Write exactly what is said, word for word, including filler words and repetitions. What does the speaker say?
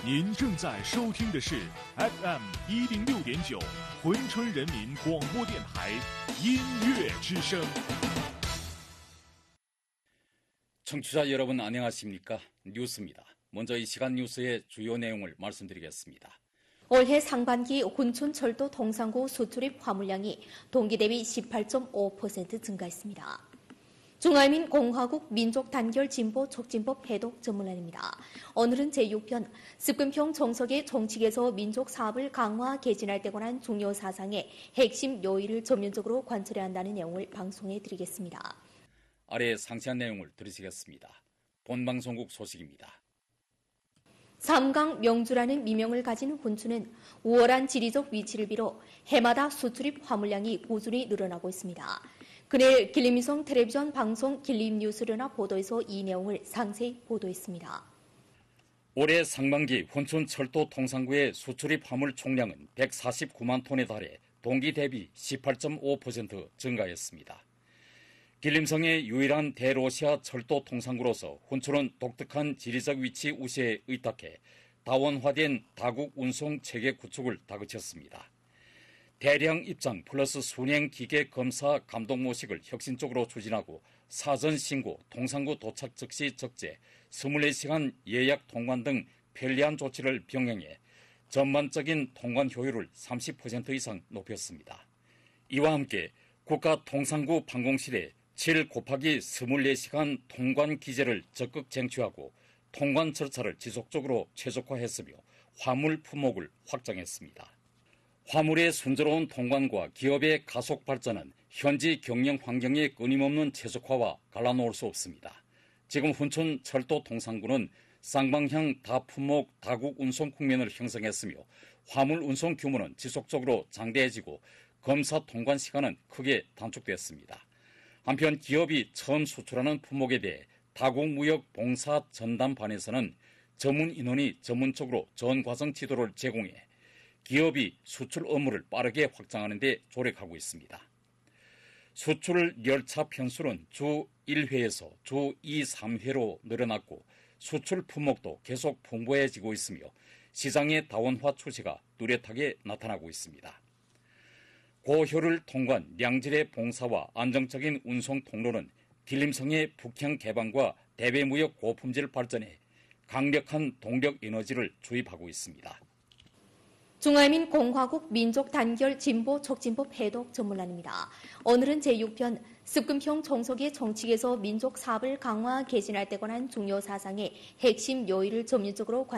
您正在收听的是 F M 一零六点九珲春人民广播电台音乐之声。 청취자 여러분 안녕하십니까? 뉴스입니다. 먼저 이 시간 뉴스의 주요 내용을 말씀드리겠습니다. 올해 상반기 훈촌철도 동상구 수출입 화물량이 동기 대비 십팔 점 오 퍼센트 증가했습니다. 중화민공화국 민족단결진보 촉진법 해독 전문란입니다. 오늘은 제육 편 습근평 정석의 정책에서 민족사업을 강화 개진할 때 관한 중요 사상의 핵심 요일을 전면적으로 관철해야 한다는 내용을 방송해 드리겠습니다. 아래 상세한 내용을 들으시겠습니다. 본방송국 소식입니다. 삼강 명주라는 미명을 가진 훈춘은 우월한 지리적 위치를 비롯 해마다 수출입 화물량이 꾸준히 늘어나고 있습니다. 그날 길림위성 텔레비전 방송 길림뉴스르나 보도에서 이 내용을 상세히 보도했습니다. 올해 상반기 훈춘 철도 동상구의 수출입 화물 총량은 백사십구만 톤에 달해 동기 대비 십팔 점 오 퍼센트 증가했습니다. 길림성의 유일한 대로시아 철도 통상구로서 훈춘은 독특한 지리적 위치 우세에 의탁해 다원화된 다국 운송 체계 구축을 다그쳤습니다. 대량 입장 플러스 순행 기계 검사 감독 모식을 혁신적으로 추진하고 사전 신고, 통상구 도착 즉시 적재, 이십사 시간 예약 통관 등 편리한 조치를 병행해 전반적인 통관 효율을 삼십 퍼센트 이상 높였습니다. 이와 함께 국가 통상구 방공실에 칠 곱하기 이십사 시간 통관 기제를 적극 쟁취하고 통관 절차를 지속적으로 최적화했으며 화물 품목을 확장했습니다. 화물의 순조로운 통관과 기업의 가속 발전은 현지 경영 환경의 끊임없는 최적화와 갈라놓을 수 없습니다. 지금 훈춘 철도 통상구는 쌍방향 다품목 다국 운송 국면을 형성했으며 화물 운송 규모는 지속적으로 장대해지고 검사 통관 시간은 크게 단축됐습니다. 한편 기업이 처음 수출하는 품목에 대해 다국무역 봉사 전담반에서는 전문 인원이 전문적으로 전 과정 지도를 제공해 기업이 수출 업무를 빠르게 확장하는 데 조력하고 있습니다. 수출 열차 편수는 주 일 회에서 주 이, 삼 회로 늘어났고 수출 품목도 계속 풍부해지고 있으며 시장의 다원화 추세가 뚜렷하게 나타나고 있습니다. 고효율 통관, 양질의 봉사와 안정적인 운송 통로는 길림성의 북향 개방과 대외무역 고품질 발전에 강력한 동력 에너지를 주입하고 있습니다. 중화민공화국 민족단결 진보 촉진법 해독 전문란입니다. 오늘은 제육 편 습근평 정석의 정책에서 민족사업을 강화 개진할 때 관한 중요 사상의 핵심 요일을 전면적으로 관